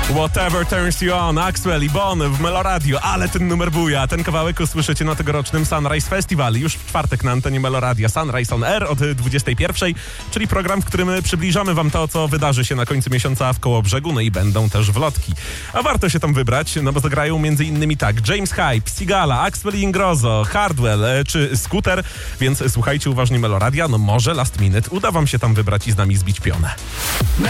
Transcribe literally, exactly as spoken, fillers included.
Whatever Turns You On, Axwell i Bon w Meloradio, ale ten numer buja. Ten kawałek usłyszycie na tegorocznym Sunrise Festival. Już w czwartek na antenie Meloradia Sunrise on Air od dwudziestej pierwszej, czyli program, w którym przybliżamy wam to, co wydarzy się na końcu miesiąca w Kołobrzegu, no i będą też wlotki. A warto się tam wybrać, no bo zagrają między innymi tak James Hype, Sigala, Axwell i Ingrosso, Hardwell czy Scooter, więc słuchajcie uważnie Meloradia, no może last minute uda wam się tam wybrać i z nami zbić pionę.